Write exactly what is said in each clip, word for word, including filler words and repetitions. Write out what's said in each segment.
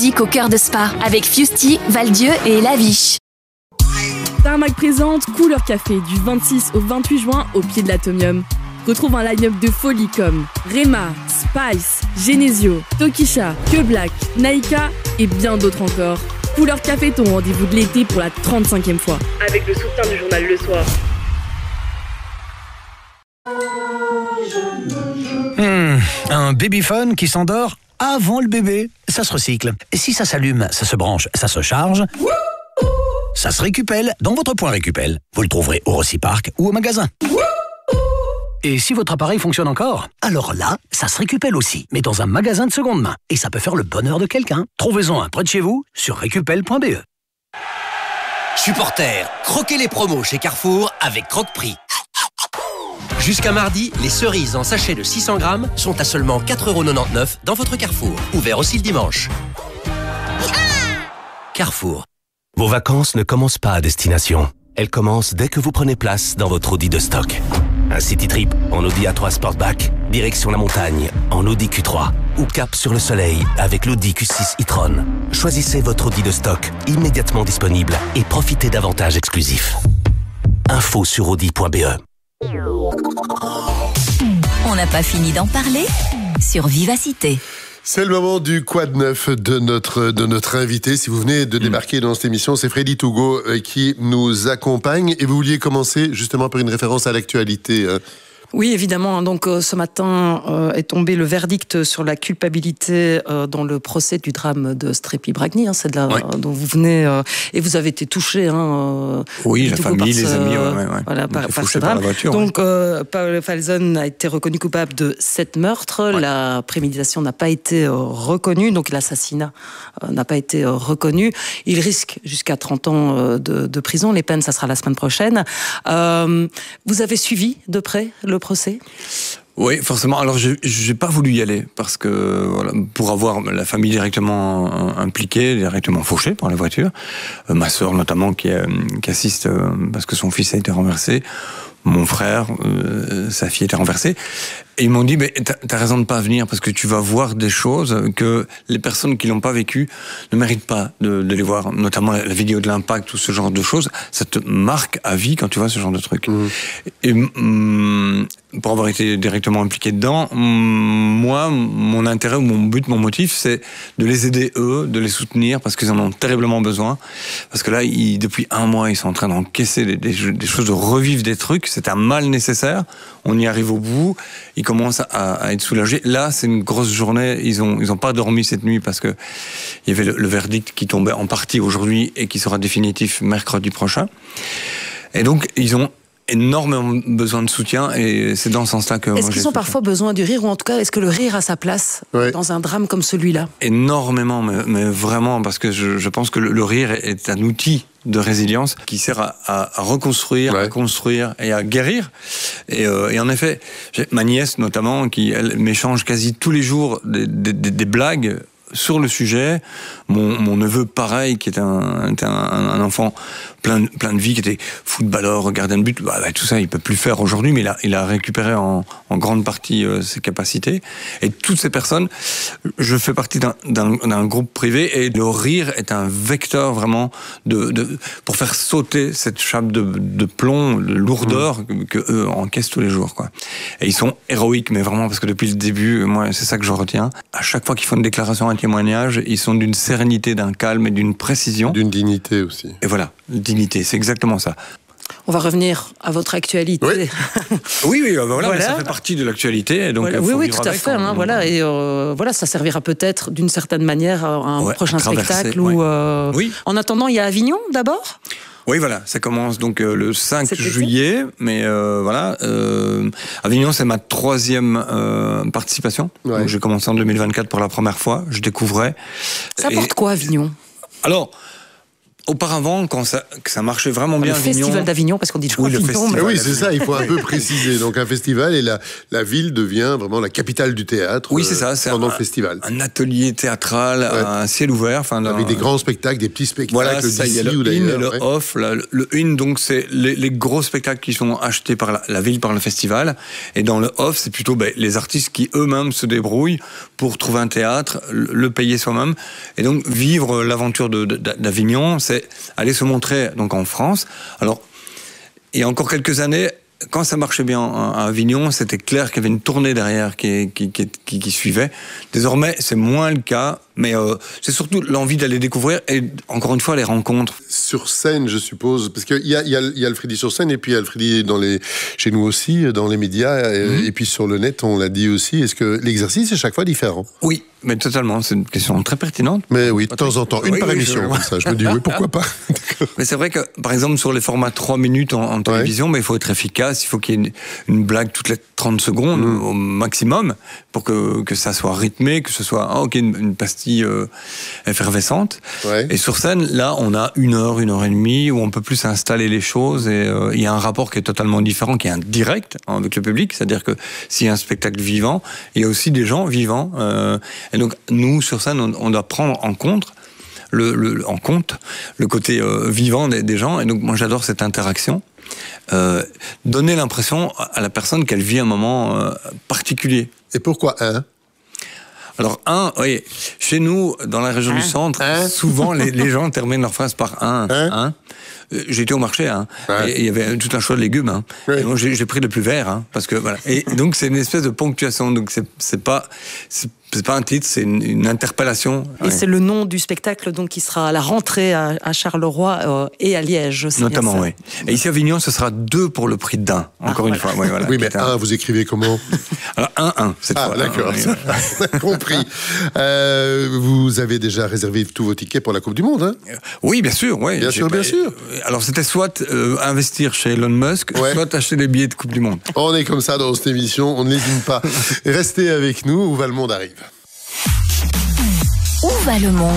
musique au cœur de Spa avec Fusty, Val-Dieu et Laviche. Tarmac présente Couleur Café du vingt-six au vingt-huit juin au pied de l'Atomium. Retrouve un line-up de folie comme Rema, Spice, Genesio, Tokisha, Que Black, Naika et bien d'autres encore. Couleur Café, ton rendez-vous de l'été pour la trente-cinquième fois. Avec le soutien du journal Le Soir. Mmh, un babyphone qui s'endort avant le bébé, ça se recycle. Et si ça s'allume, ça se branche, ça se charge, ça se récupelle dans votre point Récupel. Vous le trouverez au Reciparc ou au magasin. Et si votre appareil fonctionne encore, alors là, ça se récupelle aussi, mais dans un magasin de seconde main. Et ça peut faire le bonheur de quelqu'un. Trouvez-en un près de chez vous sur récupel point b e. Supporters, croquez les promos chez Carrefour avec Croque-Prix. Jusqu'à mardi, les cerises en sachet de six cents grammes sont à seulement quatre euros quatre-vingt-dix-neuf dans votre Carrefour. Ouvert aussi le dimanche. Carrefour. Vos vacances ne commencent pas à destination. Elles commencent dès que vous prenez place dans votre Audi de stock. Un city trip en Audi A trois Sportback, direction la montagne en Audi Q trois ou cap sur le soleil avec l'Audi Q six e-tron. Choisissez votre Audi de stock immédiatement disponible et profitez d'avantages exclusifs. Info sur audi point b e. On n'a pas fini d'en parler sur Vivacité. C'est le moment du Quad neuf de notre, de notre invité. Si vous venez de débarquer dans cette émission, c'est Freddy Tougault qui nous accompagne. Et vous vouliez commencer justement par une référence à l'actualité. Oui, évidemment. Donc, euh, ce matin euh, est tombé le verdict sur la culpabilité euh, dans le procès du drame de Strépy-Bragny. Hein, c'est de la ouais. dont vous venez euh, et vous avez été touché. Hein, euh, oui, la famille, les ce, amis, ouais, ouais, ouais. Voilà, par, par ce drame. Par voiture, Donc, ouais. euh, Paul Falzon a été reconnu coupable de sept meurtres. Ouais. La préméditation n'a pas été euh, reconnue, donc l'assassinat euh, n'a pas été euh, reconnu. Il risque jusqu'à trente ans euh, de, de prison. Les peines, ça sera la semaine prochaine. Euh, vous avez suivi de près le procès ? Oui, forcément. Alors, je j'ai pas voulu y aller parce que voilà, pour avoir la famille directement impliquée, directement fauchée par la voiture, euh, ma sœur notamment qui, euh, qui assiste euh, parce que son fils a été renversé, mon frère, euh, sa fille a été renversée. Et ils m'ont dit, mais t'as, t'as raison de pas venir parce que tu vas voir des choses que les personnes qui l'ont pas vécu ne méritent pas de, de les voir. Notamment la, la vidéo de l'impact, tout ce genre de choses. Ça te marque à vie quand tu vois ce genre de trucs. Mmh. Et hum, pour avoir été directement impliqué dedans, hum, moi, mon intérêt ou mon but, mon motif, c'est de les aider eux, de les soutenir parce qu'ils en ont terriblement besoin. Parce que là, ils, depuis un mois, ils sont en train d'encaisser des, des, des choses, de revivre des trucs. C'est un mal nécessaire. On y arrive au bout. Ils commencent à, à être soulagés. Là, c'est une grosse journée. Ils ont, ils ont pas dormi cette nuit parce que il y avait le, le verdict qui tombait en partie aujourd'hui et qui sera définitif mercredi prochain. Et donc, ils ont énormément besoin de soutien et c'est dans ce sens-là que... Est-ce qu'ils ont parfois besoin du rire ou en tout cas, est-ce que le rire a sa place ouais. dans un drame comme celui-là ? Énormément, mais, mais vraiment, parce que je, je pense que le, le rire est un outil de résilience qui sert à, à, à reconstruire, ouais. à construire et à guérir. Et, euh, et en effet, j'ai ma nièce notamment, qui elle m'échange quasi tous les jours des, des, des, des blagues sur le sujet. Mon, mon neveu, pareil, qui est un, est un, un enfant plein, plein de vie, qui était footballeur, gardien de but, bah, bah, tout ça, il peut plus faire aujourd'hui, mais il a, il a récupéré en, en grande partie euh, ses capacités. Et toutes ces personnes, je fais partie d'un, d'un, d'un groupe privé, et le rire est un vecteur vraiment de, de, pour faire sauter cette chape de, de plomb, de lourdeur mmh. que, que eux encaissent tous les jours, quoi. Et ils sont héroïques, mais vraiment, parce que depuis le début, moi, c'est ça que je retiens. À chaque fois qu'ils font une déclaration, un témoignage, ils sont d'une sérénité, d'un calme et d'une précision. D'une dignité aussi. Et voilà, dignité, c'est exactement ça. On va revenir à votre actualité. Oui, oui, oui voilà, voilà. Ça fait partie de l'actualité. Donc voilà, faut oui, oui, vivre tout à avec, fait. Hein, on... voilà, et euh, voilà, ça servira peut-être d'une certaine manière à un ouais, prochain spectacle. Ouais. Ou, euh... oui. En attendant, il y a Avignon d'abord. Oui, voilà, ça commence donc euh, le cinq juillet, mais euh, voilà, euh, Avignon, c'est ma troisième euh, participation. Ouais. Donc j'ai commencé en deux mille vingt-quatre pour la première fois, je découvrais. Ça apporte et... quoi, Avignon ? Alors, auparavant, quand ça, que ça marchait vraiment bien, le Avignon... festival d'Avignon, parce qu'on dit toujours oui, le Avignon. festival. Oui, c'est ça, il faut un peu préciser. Donc un festival et la, la ville devient vraiment la capitale du théâtre. Oui, c'est ça. C'est pendant un, le festival. Un atelier théâtral ouais. à un ciel ouvert. Enfin, avec dans, des grands spectacles, des petits spectacles. Voilà, c'est ça. Il y a le in et le ouais. off. Là, le, le in, donc, c'est les, les gros spectacles qui sont achetés par la, la ville, par le festival. Et dans le off, c'est plutôt ben, les artistes qui eux-mêmes se débrouillent pour trouver un théâtre, le, le payer soi-même. Et donc, vivre l'aventure de, de, d'Avignon, c'est aller se montrer donc en France. Alors, il y a encore quelques années, quand ça marchait bien à Avignon, c'était clair qu'il y avait une tournée derrière qui, qui, qui, qui, qui suivait. Désormais, c'est moins le cas, mais euh, c'est surtout l'envie d'aller découvrir et, encore une fois, les rencontres. Sur scène, je suppose, parce qu'il y a, y, a, y a Alfredi sur scène et puis Alfredi dans les, chez nous aussi, dans les médias, et, mmh. et puis sur le net, on l'a dit aussi. Est-ce que l'exercice est chaque fois différent ? Oui, mais totalement. C'est une question très pertinente. Mais oui, de temps en temps. Une oui, par oui, émission, je... comme ça. Je me dis, oui, pourquoi pas ? Mais c'est vrai que, par exemple, sur les formats trois minutes en, en télévision, ouais. mais il faut être efficace. Il faut qu'il y ait une, une blague toutes les trente secondes mmh. au maximum pour que, que ça soit rythmé, que ce soit ah, okay, une, une pastille euh, effervescente. Ouais. Et sur scène, là, on a une heure, une heure et demie où on peut plus installer les choses et euh, il y a un rapport qui est totalement différent, qui est un direct hein, avec le public. C'est-à-dire que s'il y a un spectacle vivant, il y a aussi des gens vivants. Euh, et donc, nous, sur scène, on, on doit prendre en compte Le, le, en compte le côté euh, vivant des, des gens. Et donc, moi, j'adore cette interaction. Euh, donner l'impression à la personne qu'elle vit un moment euh, particulier. Et pourquoi un ? Alors, un, oui, chez nous, dans la région un, du centre, un. souvent, les, les gens terminent leur phrase par un. Un. un. J'étais au marché, hein, ouais. et il y avait tout un choix de légumes. Hein, ouais. Et moi, j'ai, j'ai pris le plus vert, hein, parce que voilà. Et donc, c'est une espèce de ponctuation. Donc, c'est, c'est pas, c'est, c'est pas un titre, c'est une, une interpellation. Et ouais. c'est le nom du spectacle, donc, qui sera à la rentrée à, à Charleroi euh, et à Liège. C'est notamment, oui. Et ici à Avignon, ce sera deux pour le prix d'un. Encore ah, une voilà. fois. Ouais, voilà, oui, mais un, un, vous écrivez comment ? Alors un, un. Cette ah, fois. D'accord. On a compris. Euh, vous avez déjà réservé tous vos tickets pour la Coupe du Monde, hein ? Oui, bien sûr, oui. Bien j'ai sûr, pas... bien sûr. Alors c'était soit euh, investir chez Elon Musk, ouais. soit acheter des billets de Coupe du Monde. On est comme ça dans cette émission, on ne lésine pas. Restez avec nous, Où va le monde arrive. Où va le monde ?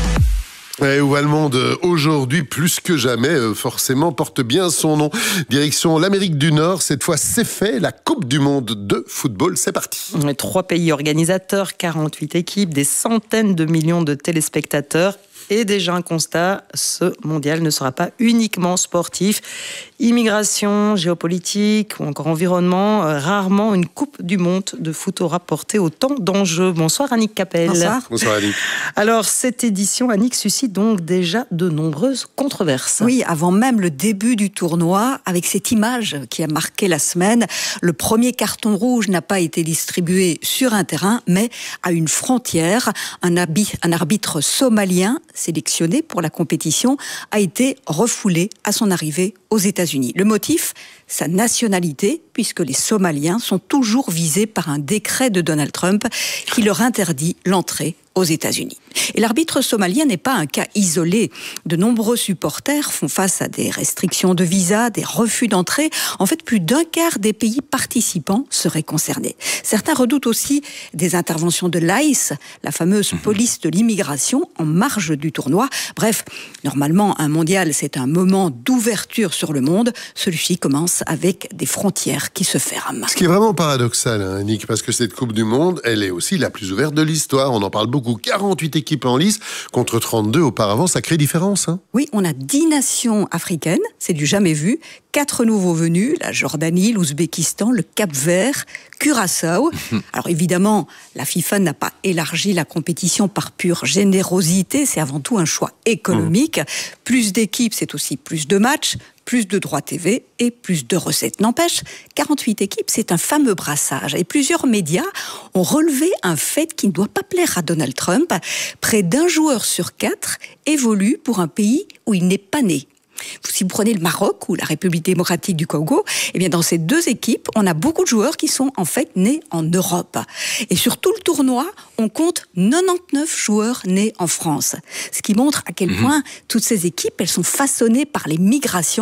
Et où va le monde aujourd'hui, plus que jamais, forcément, porte bien son nom. Direction l'Amérique du Nord, cette fois c'est fait, la Coupe du Monde de football, c'est parti. Trois pays organisateurs, quarante-huit équipes, des centaines de millions de téléspectateurs. Et déjà un constat, ce mondial ne sera pas uniquement sportif. Immigration, géopolitique ou encore environnement, euh, rarement une Coupe du Monde de foot aura porté autant d'enjeux. Bonsoir Annick Capel. Bonsoir. Bonsoir Annick. Alors cette édition, Annick, suscite donc déjà de nombreuses controverses. Oui, avant même le début du tournoi, avec cette image qui a marqué la semaine, le premier carton rouge n'a pas été distribué sur un terrain, mais à une frontière. Un, habi- un arbitre somalien sélectionné pour la compétition a été refoulé à son arrivée aux États-Unis. Le motif, sa nationalité, puisque les Somaliens sont toujours visés par un décret de Donald Trump qui leur interdit l'entrée aux États-Unis. Et l'arbitre somalien n'est pas un cas isolé. De nombreux supporters font face à des restrictions de visa, des refus d'entrée. En fait, plus d'un quart des pays participants seraient concernés. Certains redoutent aussi des interventions de l'I C E, la fameuse police de l'immigration, en marge du tournoi. Bref, normalement, un mondial, c'est un moment d'ouverture sur le monde. Celui-ci commence avec des frontières qui se ferment. Ce qui est vraiment paradoxal, hein, Nick, parce que cette Coupe du Monde, elle est aussi la plus ouverte de l'histoire. On en parle beaucoup. quarante-huit équipes en lice contre trente-deux auparavant, sacrée différence. Hein. Oui, on a dix nations africaines, c'est du jamais vu. Quatre nouveaux venus, la Jordanie, l'Ouzbékistan, le Cap-Vert, Curaçao. Alors évidemment, la FIFA n'a pas élargi la compétition par pure générosité, c'est avant tout un choix économique. Mmh. Plus d'équipes, c'est aussi plus de matchs, plus de droits T V et plus de recettes. N'empêche, quarante-huit équipes, c'est un fameux brassage. Et plusieurs médias ont relevé un fait qui ne doit pas plaire à Donald Trump. Près d'un joueur sur quatre évolue pour un pays où il n'est pas né. Si vous prenez le Maroc ou la République démocratique du Congo, eh bien dans ces deux équipes, on a beaucoup de joueurs qui sont en fait nés en Europe. Et sur tout le tournoi, on compte quatre-vingt-dix-neuf joueurs nés en France. Ce qui montre à quel point toutes ces équipes, elles sont façonnées par les migrations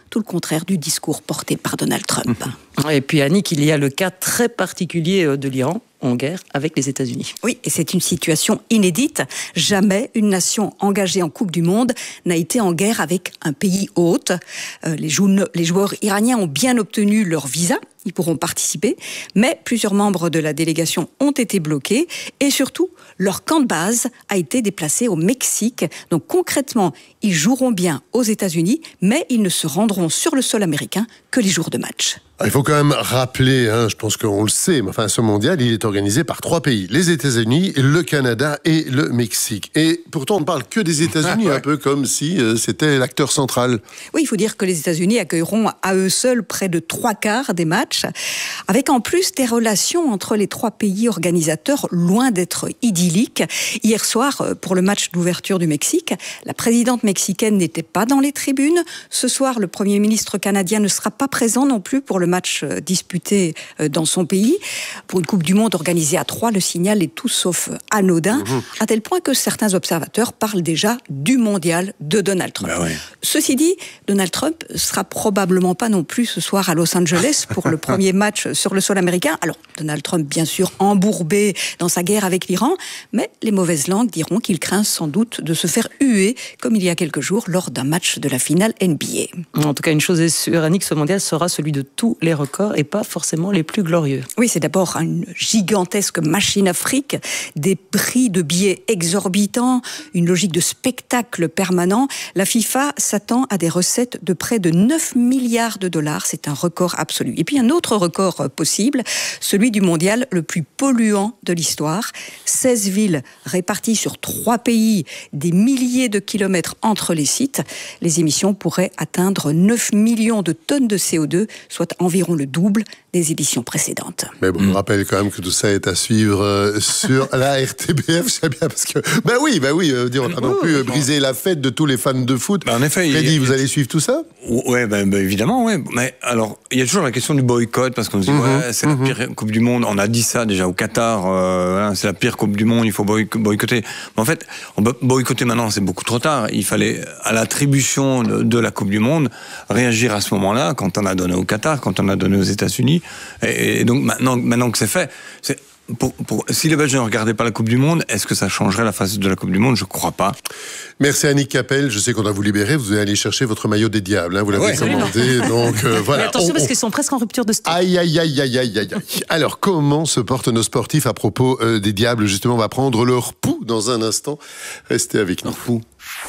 tout le contraire du discours porté par Donald Trump. Et puis Annick, il y a le cas très particulier de l'Iran, en guerre avec les États-Unis. Oui, et c'est une situation inédite. Jamais une nation engagée en Coupe du Monde n'a été en guerre avec un pays hôte. Euh, les, jou- les joueurs iraniens ont bien obtenu leur visa. Ils pourront participer, mais plusieurs membres de la délégation ont été bloqués et surtout, leur camp de base a été déplacé au Mexique. Donc concrètement, ils joueront bien aux États-Unis, mais ils ne se rendront sur le sol américain que les jours de match. Il faut quand même rappeler, hein, je pense qu'on le sait, mais enfin, ce mondial, il est organisé par trois pays. Les États-Unis, le Canada et le Mexique. Et pourtant, on ne parle que des États-Unis, ah, ouais. un peu comme si euh, c'était l'acteur central. Oui, il faut dire que les États-Unis accueilleront à eux seuls près de trois quarts des matchs, avec en plus des relations entre les trois pays organisateurs loin d'être idylliques. Hier soir, pour le match d'ouverture du Mexique, la présidente mexicaine n'était pas dans les tribunes. Ce soir, le Premier ministre canadien ne sera pas présent non plus pour le match disputé dans son pays. Pour une Coupe du Monde organisée à trois, le signal est tout sauf anodin, mmh. à tel point que certains observateurs parlent déjà du mondial de Donald Trump. Ben ouais. Ceci dit, Donald Trump sera probablement pas non plus ce soir à Los Angeles pour le premier match sur le sol américain. Alors, Donald Trump, bien sûr, embourbé dans sa guerre avec l'Iran, mais les mauvaises langues diront qu'il craint sans doute de se faire huer, comme il y a quelques jours, lors d'un match de la finale N B A. En tout cas, une chose est sûre, Annick, ce mondial sera celui de tous les records et pas forcément les plus glorieux. Oui, c'est d'abord une gigantesque machine à fric, des prix de billets exorbitants, une logique de spectacle permanent. La FIFA s'attend à des recettes de près de neuf milliards de dollars. C'est un record absolu. Et puis un autre record possible, celui du mondial le plus polluant de l'histoire. seize villes réparties sur trois pays, des milliers de kilomètres entre les sites. Les émissions pourraient atteindre neuf millions de tonnes de C O deux, soit environ le double des éditions précédentes. Mais bon, mmh. je rappelle quand même que tout ça est à suivre euh, sur la R T B F, je sais bien, parce que, ben oui, ben oui, euh, on ne va pas non plus euh, briser la fête de tous les fans de foot. Ben en effet. Freddy, il... vous allez suivre tout ça? Ouais, ben, ben évidemment, ouais. Mais alors, il y a toujours la question du boycott, parce qu'on se dit, mmh. ouais, c'est mmh. la pire Coupe du Monde. On a dit ça déjà au Qatar, euh, voilà, c'est la pire Coupe du Monde, il faut boycotter. Mais en fait, on peut boycotter maintenant, c'est beaucoup trop tard. Il fallait, à l'attribution de, de la Coupe du Monde, réagir à ce moment-là, quand on a donné au Qatar, quand on a donné aux États-Unis. Et, et donc, maintenant, maintenant que c'est fait, c'est, pour, pour, si les Belges ne regardaient pas la Coupe du Monde, est-ce que ça changerait la face de la Coupe du Monde? Je ne crois pas. Merci Annick Capel. Je sais qu'on va vous libérer. Vous allez aller chercher votre maillot des diables. Hein, vous l'avez ouais, commandé. Donc, euh, voilà. Mais attention, on, parce on... qu'ils sont presque en rupture de stock. Aïe, aïe, aïe, aïe, aïe, aïe. Alors, comment se portent nos sportifs à propos euh, des diables? Justement, on va prendre leur pouls dans un instant. Restez avec nous. Pouls.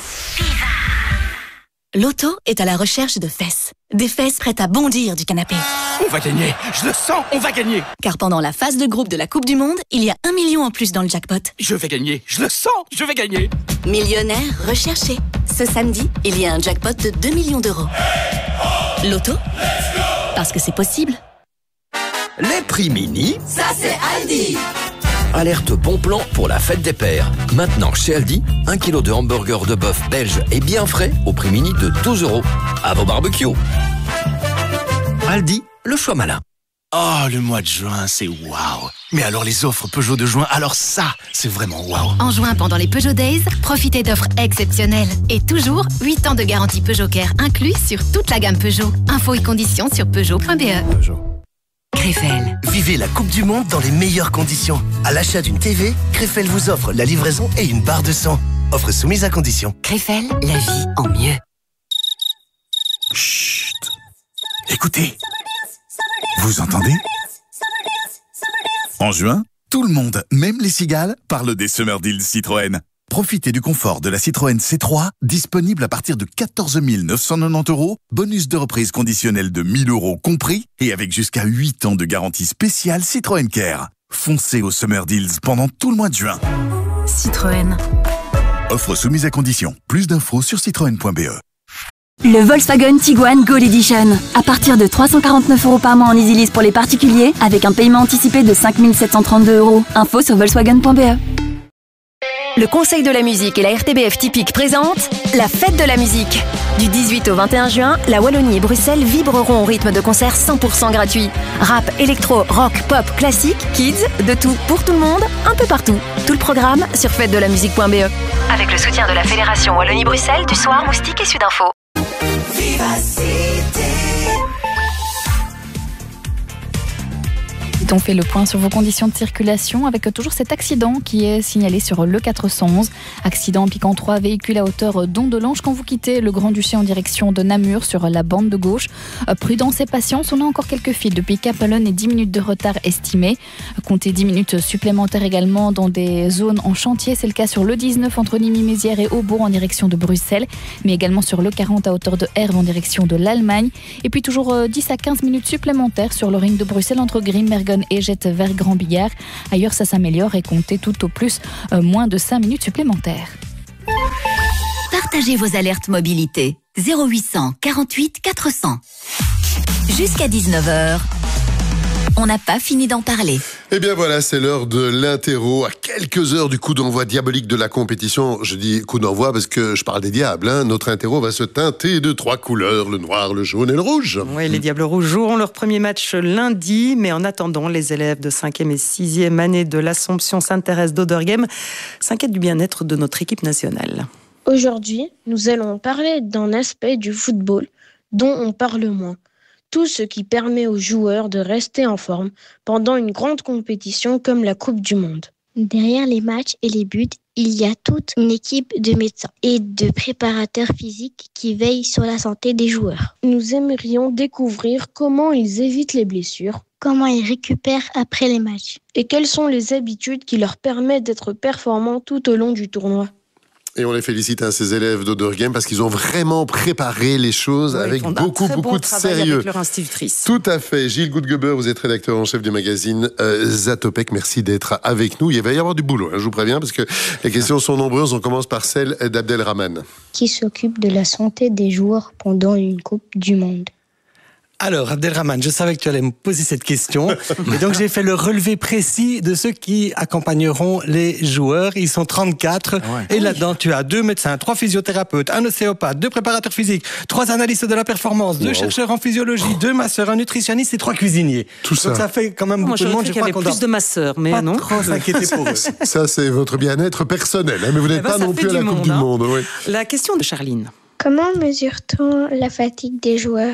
Loto est à la recherche de fesses. Des fesses prêtes à bondir du canapé. On va gagner, je le sens, on va gagner. Car pendant la phase de groupe de la Coupe du Monde, il y a un million en plus dans le jackpot. Je vais gagner, je le sens, je vais gagner. Millionnaire recherché. Ce samedi, il y a un jackpot de deux millions d'euros. Loto, parce que c'est possible. Les prix mini, ça c'est Aldi. Alerte bon plan pour la fête des pères. Maintenant, chez Aldi, un kilo de hamburger de bœuf belge et bien frais au prix mini de douze euros. À vos barbecues. Aldi, le choix malin. Oh, le mois de juin, c'est waouh. Mais alors les offres Peugeot de juin, alors ça, c'est vraiment waouh. En juin, pendant les Peugeot Days, profitez d'offres exceptionnelles. Et toujours, huit ans de garantie Peugeot Care inclus sur toute la gamme Peugeot. Infos et conditions sur Peugeot point B E. Peugeot. Krefel. Vivez la Coupe du Monde dans les meilleures conditions. À l'achat d'une T V, Krefel vous offre la livraison et une barre de sang. Offre soumise à condition. Krefel, la vie en mieux. Chut. Écoutez. Vous entendez? En juin, tout le monde, même les cigales, parle des Summer Deals Citroën. Profitez du confort de la Citroën C trois, disponible à partir de quatorze mille neuf cent quatre-vingt-dix euros, bonus de reprise conditionnelle de mille euros compris, et avec jusqu'à huit ans de garantie spéciale Citroën Care. Foncez aux Summer Deals pendant tout le mois de juin. Citroën. Offre soumise à condition. Plus d'infos sur citroën point B E. Le Volkswagen Tiguan Gold Edition. À partir de trois cent quarante-neuf euros par mois en easy lease pour les particuliers, avec un paiement anticipé de cinq mille sept cent trente-deux euros. Info sur volkswagen point B E. Le Conseil de la musique et la R T B F Typique présentent la Fête de la musique. Du dix-huit au vingt et un juin, la Wallonie et Bruxelles vibreront au rythme de concerts cent pour cent gratuits. Rap, électro, rock, pop, classique, kids, de tout pour tout le monde, un peu partout. Tout le programme sur fête de la musique point B E. Avec le soutien de la Fédération Wallonie-Bruxelles, du Soir, Moustique et Sudinfo. Vivacité. On fait le point sur vos conditions de circulation avec toujours cet accident qui est signalé sur le quatre cent onze. Accident impliquant trois véhicules à hauteur d'Ondelange quand vous quittez le Grand-Duché en direction de Namur sur la bande de gauche. Prudence et patience, on a encore quelques files depuis Capellen et dix minutes de retard estimé. Comptez dix minutes supplémentaires également dans des zones en chantier. C'est le cas sur le dix-neuf entre Nîmes-Mézières et Aubourg en direction de Bruxelles, mais également sur le quarante à hauteur de Herve en direction de l'Allemagne. Et puis toujours dix à quinze minutes supplémentaires sur le ring de Bruxelles entre Grimbergen et Jette vers Grand Billard. Ailleurs, ça s'améliore et comptez tout au plus euh, moins de cinq minutes supplémentaires. Partagez vos alertes mobilité. zéro huit cent quarante-huit quatre cents. Jusqu'à dix-neuf heures. On n'a pas fini d'en parler. Eh bien voilà, c'est l'heure de l'interro. À quelques heures du coup d'envoi diabolique de la compétition, je dis coup d'envoi parce que je parle des diables, hein. Notre interro va se teinter de trois couleurs, le noir, le jaune et le rouge. Oui, les Diables Rouges joueront leur premier match lundi, mais en attendant, les élèves de cinquième et sixième année de l'Assomption Sainte-Thérèse d'Oderghem s'inquiètent du bien-être de notre équipe nationale. Aujourd'hui, nous allons parler d'un aspect du football dont on parle moins. Tout ce qui permet aux joueurs de rester en forme pendant une grande compétition comme la Coupe du Monde. Derrière les matchs et les buts, il y a toute une équipe de médecins et de préparateurs physiques qui veillent sur la santé des joueurs. Nous aimerions découvrir comment ils évitent les blessures, comment ils récupèrent après les matchs et quelles sont les habitudes qui leur permettent d'être performants tout au long du tournoi. Et on les félicite, hein, ces élèves d'Oderghem, parce qu'ils ont vraiment préparé les choses oui, avec beaucoup, beaucoup de sérieux. Avec leur institutrice. Tout à fait. Gilles Goudgeber, vous êtes rédacteur en chef du magazine euh, Zatopek. Merci d'être avec nous. Il va y avoir du boulot, hein, je vous préviens, parce que les questions sont nombreuses. On commence par celle d'Abdelrahman. Qui s'occupe de la santé des joueurs pendant une Coupe du Monde? Alors, Abdelrahman, je savais que tu allais me poser cette question. Et donc, j'ai fait le relevé précis de ceux qui accompagneront les joueurs. Ils sont trente-quatre. Ouais. Et là-dedans, tu as deux médecins, trois physiothérapeutes, un ostéopathe, deux préparateurs physiques, trois analystes de la performance, deux wow. chercheurs en physiologie, deux masseurs, un nutritionniste et trois cuisiniers. Tout ça. Donc, ça fait quand même Moi, beaucoup de monde. Je crois qu'il y avait plus de masseurs, mais pas non. trop s'inquiéter pour eux. Ça, c'est votre bien-être personnel. Hein, mais vous n'êtes ben, pas non plus à la monde, Coupe hein. du Monde. Oui. La question de Charline. Comment mesure-t-on la fatigue des joueurs ?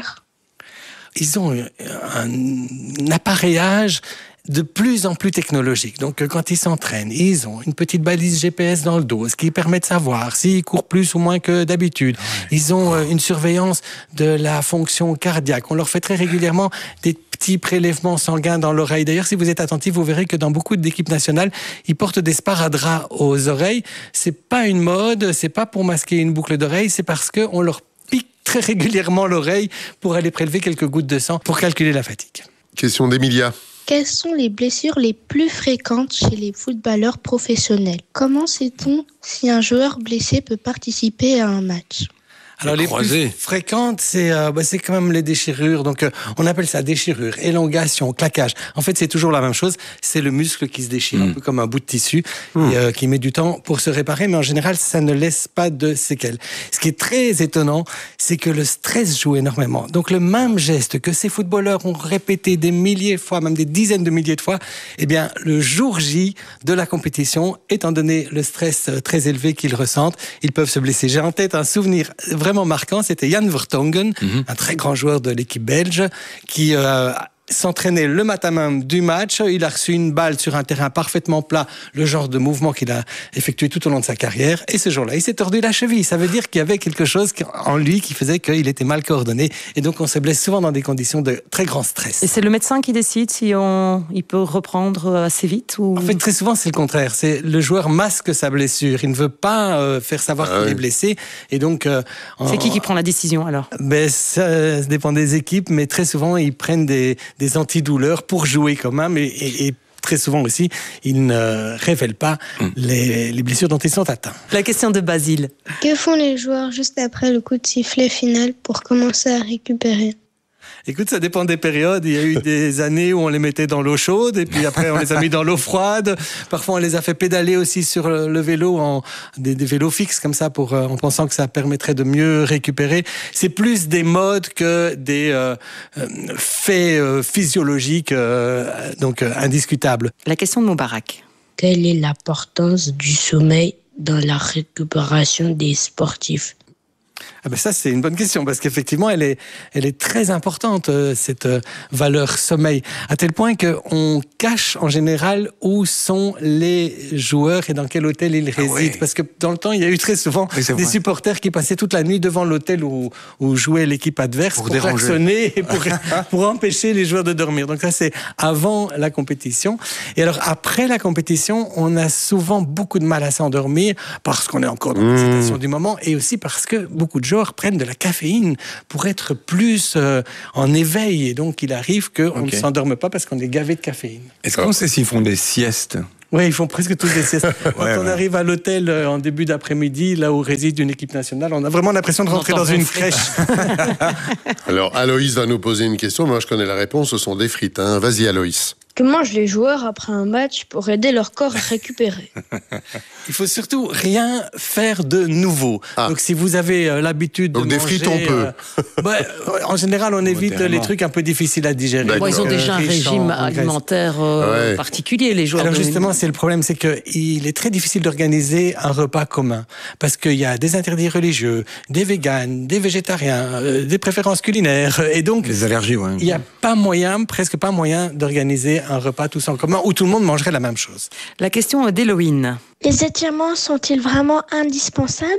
Ils ont un, un appareillage de plus en plus technologique. Donc, quand ils s'entraînent, ils ont une petite balise G P S dans le dos, ce qui permet de savoir s'ils courent plus ou moins que d'habitude. Ouais. Ils ont une surveillance de la fonction cardiaque. On leur fait très régulièrement des petits prélèvements sanguins dans l'oreille. D'ailleurs, si vous êtes attentif, vous verrez que dans beaucoup d'équipes nationales, ils portent des sparadraps aux oreilles. C'est pas une mode, c'est pas pour masquer une boucle d'oreille, c'est parce qu'on leur pique très régulièrement l'oreille pour aller prélever quelques gouttes de sang pour calculer la fatigue. Question d'Emilia. Quelles sont les blessures les plus fréquentes chez les footballeurs professionnels? Comment sait-on si un joueur blessé peut participer à un match? Alors les plus fréquentes, c'est euh, bah, c'est quand même les déchirures. Donc euh, on appelle ça déchirure, élongation, claquage. En fait, c'est toujours la même chose. C'est le muscle qui se déchire, mmh. un peu comme un bout de tissu, mmh. et, euh, qui met du temps pour se réparer. Mais en général, ça ne laisse pas de séquelles. Ce qui est très étonnant, c'est que le stress joue énormément. Donc le même geste que ces footballeurs ont répété des milliers de fois, même des dizaines de milliers de fois, eh bien le jour J de la compétition, étant donné le stress très élevé qu'ils ressentent, ils peuvent se blesser. J'ai en tête un souvenir vraiment marquant, c'était Jan Vertonghen, mm-hmm. un très grand joueur de l'équipe belge, qui euh, s'entraînait le matin même du match. Il a reçu une balle sur un terrain parfaitement plat, le genre de mouvement qu'il a effectué tout au long de sa carrière. Et ce jour-là, il s'est tordu la cheville. Ça veut dire qu'il y avait quelque chose en lui qui faisait qu'il était mal coordonné. Et donc, on se blesse souvent dans des conditions de très grand stress. Et c'est le médecin qui décide si on, il peut reprendre assez vite ou... En fait, très souvent, c'est le contraire. C'est le joueur masque sa blessure. Il ne veut pas euh, faire savoir ah, qu'il oui. est blessé. Et donc... Euh, c'est en... qui qui prend la décision, alors? Ben, ça, ça dépend des équipes, mais très souvent, ils prennent des... des antidouleurs pour jouer quand même et, et, et très souvent aussi, ils ne révèlent pas mmh. les, les blessures dont ils sont atteints. La question de Basile. Que font les joueurs juste après le coup de sifflet final pour commencer à récupérer? Écoute, ça dépend des périodes. Il y a eu des années où on les mettait dans l'eau chaude et puis après on les a mis dans l'eau froide. Parfois on les a fait pédaler aussi sur le vélo, en des, des vélos fixes comme ça, pour, en pensant que ça permettrait de mieux récupérer. C'est plus des modes que des euh, faits euh, physiologiques, euh, donc euh, indiscutables. La question de Moubarak. Quelle est l'importance du sommeil dans la récupération des sportifs? Ah ben ça, c'est une bonne question, parce qu'effectivement, elle est, elle est très importante, euh, cette euh, valeur sommeil, à tel point qu'on cache en général où sont les joueurs et dans quel hôtel ils résident. Ah oui. Parce que dans le temps, il y a eu très souvent oui, des vrai. supporters qui passaient toute la nuit devant l'hôtel où, où jouait l'équipe adverse pour, pour klaxonner et pour, pour empêcher les joueurs de dormir. Donc ça, c'est avant la compétition. Et alors, après la compétition, on a souvent beaucoup de mal à s'endormir parce qu'on est encore dans l'excitation mmh. du moment et aussi parce que beaucoup de joueurs prennent de la caféine pour être plus euh, en éveil. Et donc, il arrive qu'on okay. ne s'endorme pas parce qu'on est gavé de caféine. Est-ce qu'on sait s'ils font des siestes ? Oui, ils font presque tous des siestes. Quand ouais, on ouais. arrive à l'hôtel euh, en début d'après-midi, là où réside une équipe nationale, on a vraiment l'impression de rentrer dans une crèche. Alors, Aloïs va nous poser une question. Moi, je connais la réponse. Ce sont des frites. Hein. Vas-y, Aloïs. Que mangent les joueurs après un match pour aider leur corps à récupérer? Il faut surtout rien faire de nouveau. Ah. Donc si vous avez euh, l'habitude de Donc manger... des frites, on peut. Euh, bah, en général, on évite les trucs un peu difficiles à digérer. Bon, ils ont déjà un régime alimentaire euh, ouais. particulier, les joueurs. Alors de... justement, c'est le problème, c'est qu'il est très difficile d'organiser un repas commun. Parce qu'il y a des interdits religieux, des véganes, des végétariens, euh, des préférences culinaires. Et donc, les allergies, ouais. il n'y a pas moyen, presque pas moyen d'organiser un repas tous en commun où tout le monde mangerait la même chose. La question d'Héloïne. Les étirements sont-ils vraiment indispensables ?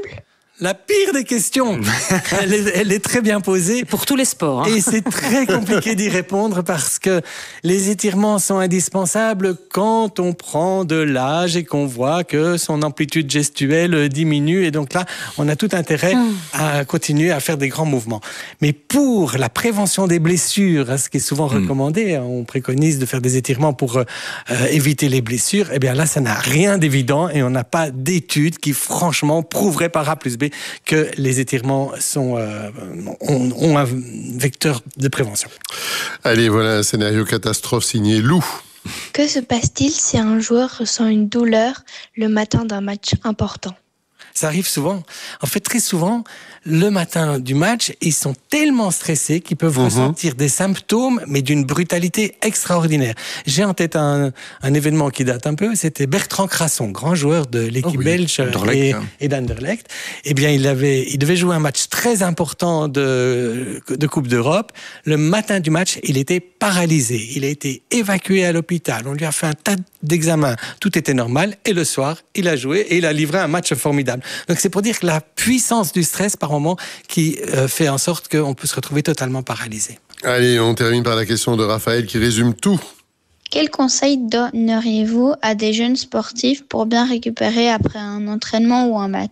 La pire des questions, elle, est, elle est très bien posée. Pour tous les sports. Hein. Et c'est très compliqué d'y répondre parce que les étirements sont indispensables quand on prend de l'âge et qu'on voit que son amplitude gestuelle diminue. Et donc là, on a tout intérêt mmh. à continuer à faire des grands mouvements. Mais pour la prévention des blessures, hein, ce qui est souvent mmh. recommandé, on préconise de faire des étirements pour euh, éviter les blessures. Eh bien là, ça n'a rien d'évident et on n'a pas d'études qui franchement prouveraient par A plus B que les étirements sont, euh, ont, ont un vecteur de prévention. Allez, voilà un scénario catastrophe signé Lou. Que se passe-t-il si un joueur ressent une douleur le matin d'un match important ? Ça arrive souvent. En fait, très souvent, le matin du match, ils sont tellement stressés qu'ils peuvent mmh. ressentir des symptômes, mais d'une brutalité extraordinaire. J'ai en tête un, un événement qui date un peu, c'était Bertrand Crasson, grand joueur de l'équipe oh oui. belge et, et d'Anderlecht. Eh bien, il, avait, il devait jouer un match très important de, de Coupe d'Europe. Le matin du match, il était paralysé. Il a été évacué à l'hôpital. On lui a fait un tas d'examens. Tout était normal. Et le soir, il a joué et il a livré un match formidable. Donc c'est pour dire que la puissance du stress par moment qui euh, fait en sorte qu'on peut se retrouver totalement paralysé. Allez, on termine par la question de Raphaël qui résume tout. Quel conseil donneriez-vous à des jeunes sportifs pour bien récupérer après un entraînement ou un match ?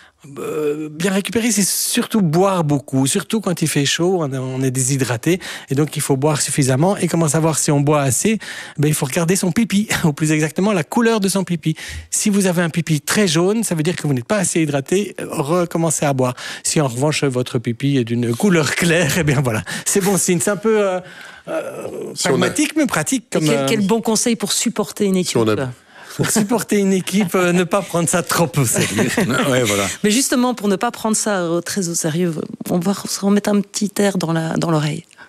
Euh, bien récupérer, c'est surtout boire beaucoup, surtout quand il fait chaud, on, on est déshydraté, et donc il faut boire suffisamment. Et comment savoir si on boit assez ? Ben, il faut regarder son pipi, ou plus exactement la couleur de son pipi. Si vous avez un pipi très jaune, ça veut dire que vous n'êtes pas assez hydraté, recommencez à boire. Si en revanche votre pipi est d'une couleur claire, eh bien voilà, c'est bon signe. C'est un peu euh, euh, pragmatique, mais pratique. Comme, quel, quel bon conseil pour supporter une équipe. Si Pour supporter une équipe, euh, ne pas prendre ça trop au sérieux. Ouais, voilà. Mais justement, pour ne pas prendre ça très au sérieux, on va se remettre un petit air dans, la, dans l'oreille.